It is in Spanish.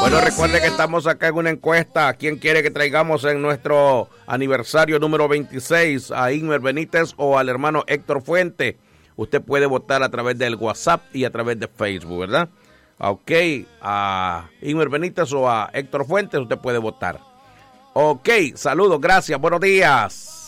Bueno, recuerde que estamos acá en una encuesta. ¿Quién quiere que traigamos en nuestro aniversario número 26? ¿A Inmer Benítez o al hermano Héctor Fuente? Usted puede votar a través del WhatsApp y a través de Facebook, ¿verdad? Ok, a Inmer Benítez o a Héctor Fuentes usted puede votar. Ok, saludos, gracias, buenos días.